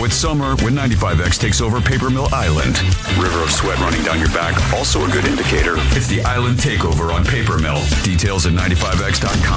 it's summer when 95X takes over Paper Mill Island. River of sweat running down your back, also a good indicator. It's the Island Takeover on Paper Mill. Details at 95X.com.